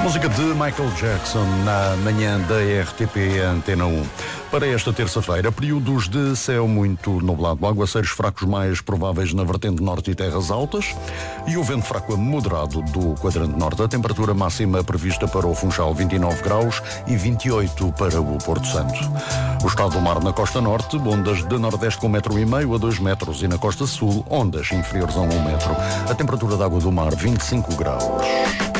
Música de Michael Jackson na manhã da RTP Antena 1. Para esta terça-feira, períodos de céu muito nublado, aguaceiros fracos mais prováveis na vertente norte e terras altas e o vento fraco a moderado do quadrante norte. A temperatura máxima prevista para o Funchal 29 graus e 28 para o Porto Santo. O estado do mar na costa norte, ondas de nordeste com 1,5 m a 2 metros e na costa sul, ondas inferiores a 1 metro. A temperatura da água do mar 25 graus.